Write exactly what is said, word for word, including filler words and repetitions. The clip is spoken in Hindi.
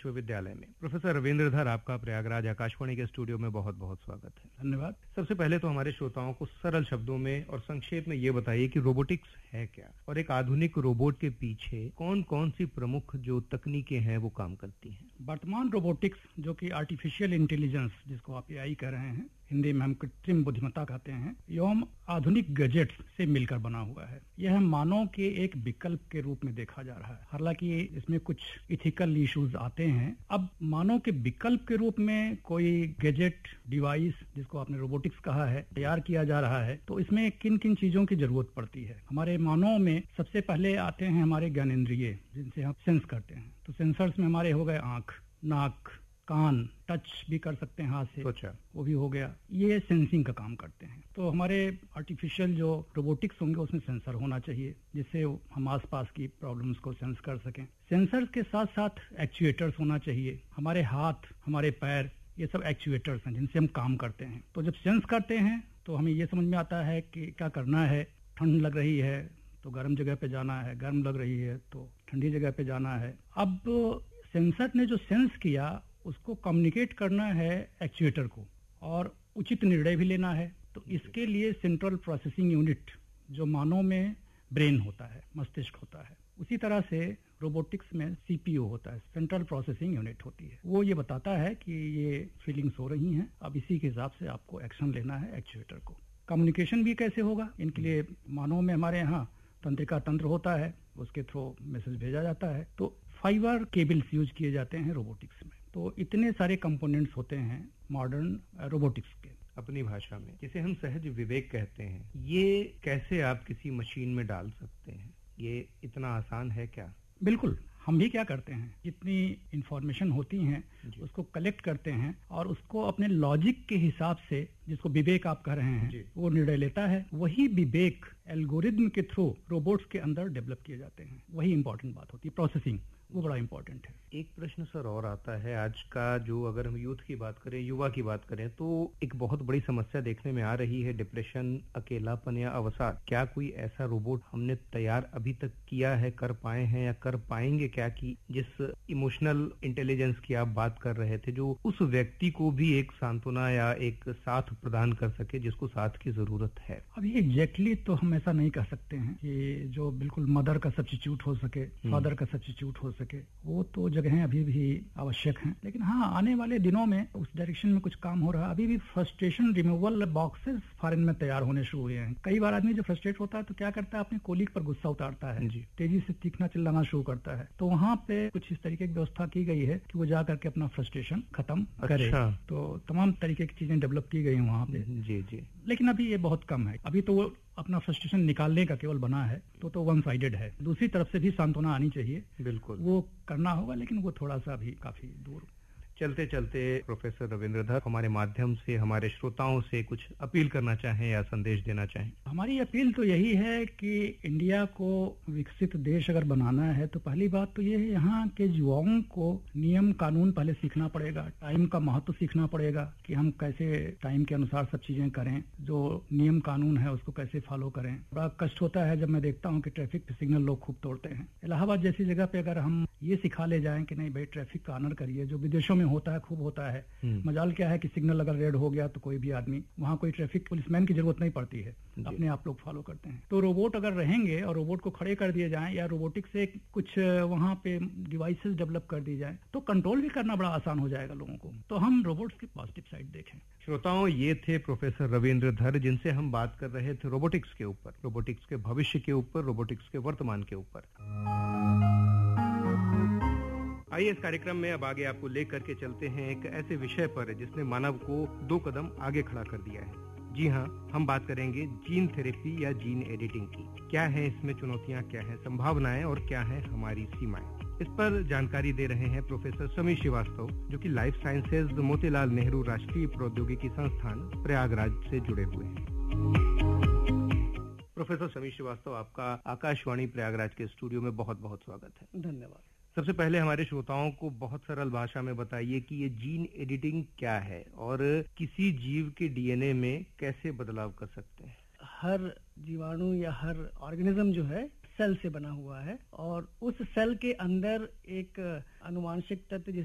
विश्वविद्यालय में। प्रोफेसर रविंद्र धर, आपका प्रयागराज आकाशवाणी के स्टूडियो में बहुत बहुत स्वागत है। धन्यवाद। सबसे पहले तो हमारे श्रोताओं को सरल शब्दों में और संक्षेप में ये बताइए कि रोबोटिक्स है क्या, और एक आधुनिक रोबोट के पीछे कौन कौन सी प्रमुख जो तकनीकें हैं वो काम करती हैं। वर्तमान रोबोटिक्स, जो कि आर्टिफिशियल इंटेलिजेंस, जिसको आप ए आई कह रहे हैं, हिंदी में हम कृत्रिम बुद्धिमत्ता कहते हैं, एवं आधुनिक गैजेट्स से मिलकर बना हुआ है। यह मानव के एक विकल्प के रूप में देखा जा रहा है। हालांकि इसमें कुछ इथिकल इश्यूज आते हैं। अब मानव के विकल्प के रूप में कोई गैजेट, डिवाइस, जिसको आपने रोबोटिक्स कहा है, तैयार किया जा रहा है, तो इसमें किन किन चीजों की जरूरत पड़ती है। हमारे मानव में सबसे पहले आते हैं हमारे ज्ञानेंद्रिय, जिनसे हम सेंस करते हैं। तो सेंसर्स में हमारे हो गए आंख, नाक, कान, टच भी कर सकते हैं हाथ से, अच्छा, वो भी हो गया। ये सेंसिंग का काम करते हैं। तो हमारे आर्टिफिशियल जो रोबोटिक्स होंगे उसमें सेंसर होना चाहिए, जिससे हम आसपास की प्रॉब्लम्स को सेंस कर सकें। सेंसर्स के साथ साथ एक्चुएटर्स होना चाहिए। हमारे हाथ, हमारे पैर, ये सब एक्चुएटर्स हैं जिनसे हम काम करते हैं। तो जब सेंस करते हैं तो हमें ये समझ में आता है कि क्या करना है। ठंड लग रही है तो गर्म जगह पे जाना है, गर्म लग रही है तो ठंडी जगह पे जाना है। अब सेंसर ने जो सेंस किया उसको कम्युनिकेट करना है एक्चुएटर को, और उचित निर्णय भी लेना है। तो इसके लिए सेंट्रल प्रोसेसिंग यूनिट, जो मानव में ब्रेन होता है, मस्तिष्क होता है, उसी तरह से रोबोटिक्स में सी पी यू होता है, सेंट्रल प्रोसेसिंग यूनिट होती है। वो ये बताता है कि ये फीलिंग्स हो रही हैं, अब इसी के हिसाब से आपको एक्शन लेना है एक्चुएटर को। कम्युनिकेशन भी कैसे होगा, इनके लिए मानव में हमारे यहाँ तंत्रिका तंत्र होता है, उसके थ्रू मैसेज भेजा जाता है। तो फाइबर केबल्स यूज किए जाते हैं रोबोटिक्स में। तो इतने सारे कंपोनेंट्स होते हैं मॉडर्न रोबोटिक्स के। अपनी भाषा में जिसे हम सहज विवेक कहते हैं, ये कैसे आप किसी मशीन में डाल सकते हैं? ये इतना आसान है क्या? बिल्कुल। हम भी क्या करते हैं, जितनी इंफॉर्मेशन होती हैं उसको कलेक्ट करते हैं और उसको अपने लॉजिक के हिसाब से, जिसको विवेक आप कह रहे हैं, वो निर्णय लेता है। वही विवेक एल्गोरिदम के थ्रू रोबोट्स के अंदर डेवलप किए जाते हैं। वही इंपॉर्टेंट बात होती है, प्रोसेसिंग, वो बड़ा इंपॉर्टेंट है। एक प्रश्न सर और आता है, आज का जो, अगर हम यूथ की बात करें, युवा की बात करें, तो एक बहुत बड़ी समस्या देखने में आ रही है, डिप्रेशन, अकेलापन या अवसाद। क्या कोई ऐसा रोबोट हमने तैयार अभी तक किया है, कर पाए हैं या कर पाएंगे क्या, कि जिस इमोशनल इंटेलिजेंस की आप बात कर रहे थे, जो उस व्यक्ति को भी एक सांत्वना या एक साथ प्रदान कर सके जिसको साथ की जरूरत है? अभी एग्जैक्टली तो हम ऐसा नहीं कह सकते हैं कि जो बिल्कुल मदर का सब्स्टिट्यूट हो सके, फादर का सब्स्टिट्यूट हो सके। वो तो जगहें अभी भी आवश्यक हैं, लेकिन हाँ, आने वाले दिनों में उस डायरेक्शन में कुछ काम हो रहा है। अभी भी फ्रस्ट्रेशन रिमूवल बॉक्सेस फॉरेन में तैयार होने शुरू हुए हैं। कई बार आदमी जब फ्रस्ट्रेट होता है तो क्या करता है, अपने कोलीग पर गुस्सा उतारता है, तेजी से तीखना चिल्लाना शुरू करता है। तो वहाँ पे कुछ इस तरीके की व्यवस्था की गई है कि वो जा करके अपना फ्रस्ट्रेशन खत्म करे। अच्छा। तो तमाम तरीके की चीजें डेवलप की गई हैं वहाँ पे। जी जी। लेकिन अभी ये बहुत कम है। अभी तो वो अपना फ्रस्ट्रेशन निकालने का केवल बना है, तो तो वन साइडेड है। दूसरी तरफ से भी सांत्वना आनी चाहिए, बिल्कुल वो करना होगा, लेकिन वो थोड़ा सा भी काफी दूर। चलते चलते प्रोफेसर रविंद्र धर, हमारे माध्यम से हमारे श्रोताओं से कुछ अपील करना चाहें या संदेश देना चाहें? हमारी अपील तो यही है कि इंडिया को विकसित देश अगर बनाना है तो पहली बात तो ये है, यहाँ के युवाओं को नियम कानून पहले सीखना पड़ेगा। टाइम का महत्व सीखना पड़ेगा कि हम कैसे टाइम के अनुसार सब चीजें करें, जो नियम कानून है उसको कैसे फॉलो करें। बड़ा कष्ट होता है जब मैं देखता हूँ कि ट्रैफिक सिग्नल लोग खूब तोड़ते हैं। इलाहाबाद जैसी जगह पे अगर हम ये सिखा ले जाएं कि नहीं भाई, ट्रैफिक का ऑनर करिए, जो विदेशों में होता है, खूब होता है। मजाल क्या है कि सिग्नल अगर रेड हो गया तो कोई भी आदमी, वहाँ कोई ट्रैफिक पुलिसमैन की जरूरत नहीं पड़ती है, अपने आप लोग फॉलो करते हैं। तो रोबोट अगर रहेंगे और रोबोट को खड़े कर दिए जाएं या रोबोटिक से कुछ वहाँ पे डिवाइसेस डेवलप कर दी जाए तो कंट्रोल भी करना बड़ा आसान हो जाएगा लोगों को। तो हम रोबोट्स की पॉजिटिव साइड देखें। श्रोताओं, ये थे प्रोफेसर रविंद्र धर, जिनसे हम बात कर रहे थे रोबोटिक्स के ऊपर, रोबोटिक्स के भविष्य के ऊपर, रोबोटिक्स के वर्तमान के ऊपर। आइए इस कार्यक्रम में अब आगे आपको लेकर के चलते हैं एक ऐसे विषय पर जिसने मानव को दो कदम आगे खड़ा कर दिया है। जी हाँ, हम बात करेंगे जीन थेरेपी या जीन एडिटिंग की। क्या है इसमें चुनौतियां, क्या है संभावनाएं और क्या है हमारी सीमाएं, इस पर जानकारी दे रहे हैं प्रोफेसर समीर श्रीवास्तव, जो कि लाइफ साइंसेज मोतीलाल नेहरू राष्ट्रीय प्रौद्योगिकी संस्थान प्रयागराज से जुड़े हुए हैं। प्रोफेसर समीर श्रीवास्तव, आपका आकाशवाणी प्रयागराज के स्टूडियो में बहुत बहुत स्वागत है। धन्यवाद। सबसे पहले हमारे श्रोताओं को बहुत सरल भाषा में बताइए कि ये जीन एडिटिंग क्या है और किसी जीव के डी एन ए में कैसे बदलाव कर सकते हैं। हर जीवाणु या हर ऑर्गेनिज्म जो है सेल से बना हुआ है, और उस सेल के अंदर एक अनुवांशिक तत्व